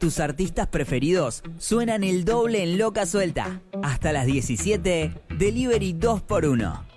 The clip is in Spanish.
Tus artistas preferidos suenan el doble en Loca Suelta. Hasta las 17, Delivery 2x1.